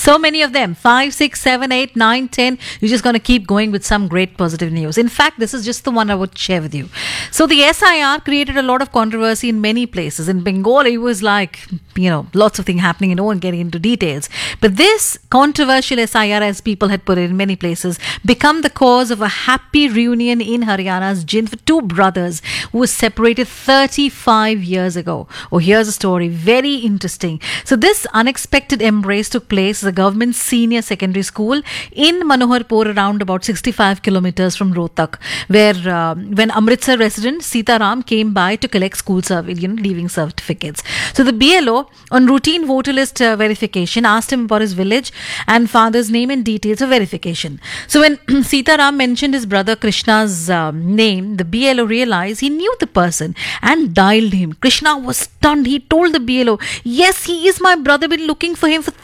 So many of them, 5, 6, 7, 8, 9, 10. You're just going to keep going with some great positive news. In fact, this is just the one I would share with you. So the SIR created a lot of controversy in many places. In Bengal, it was like, lots of things happening and no one getting into details. But this controversial SIR, as people had put it in many places, become the cause of a happy reunion in Haryana's Jind for two brothers who were separated 35 years ago. Oh, here's a story. Very interesting. So this unexpected embrace took place at a government senior secondary school in Manoharpur, around about 65 kilometers from Rohtak, where when Amritsar resident Sita Ram came by to collect school leaving certificates. So the BLO, on routine voter list verification, asked him about his village and father's name and details of verification. So when Sita Ram mentioned his brother Krishna's name, the BLO realized he knew the person and dialed him. Krishna was stunned. He told the BLO, "Yes, he is my brother. Been looking for him for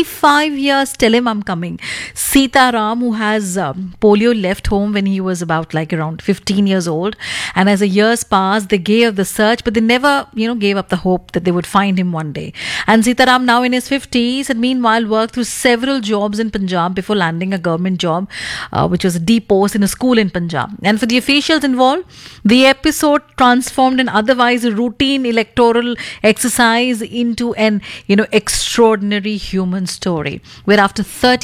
35 years. Tell him I'm coming." Sita Ram, who has polio, left home when he was about around 15 years old. And as the years passed, they gave up the search, but they never, gave up the hope that they would find him one day. And Sita Ram, now in his 50s, had meanwhile worked through several jobs in Punjab before landing a government job, which was a deep post in a school in Punjab. And for the officials involved, the episode transformed an otherwise routine electoral exercise into an, extraordinary human story, where after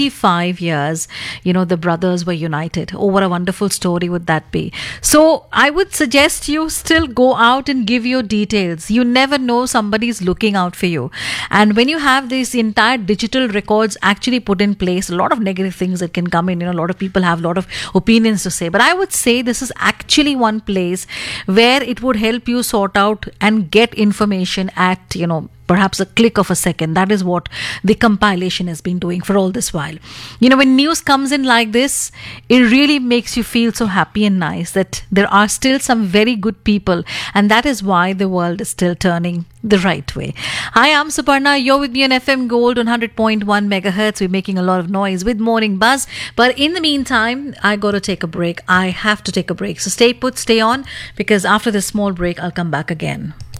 35 years, the brothers were united. Oh, what a wonderful story would that be. So I would suggest you still go out and give your details. You never know, somebody's looking out for you. And when you have these entire digital records actually put in place, a lot of negative things that can come in. A lot of people have a lot of opinions to say. But I would say this is actually one place where it would help you sort out and get information at, perhaps a click of a second. That is what the compilation has been doing for all this while. When news comes in like this, it really makes you feel so happy and nice that there are still some very good people, and that is why the world is still turning the right way. Hi, I'm Suparna. You're with me on FM Gold on 100.1 megahertz. We're making a lot of noise with Morning Buzz. But in the meantime, I got to take a break. I have to take a break. So stay put, stay on, because after this small break, I'll come back again.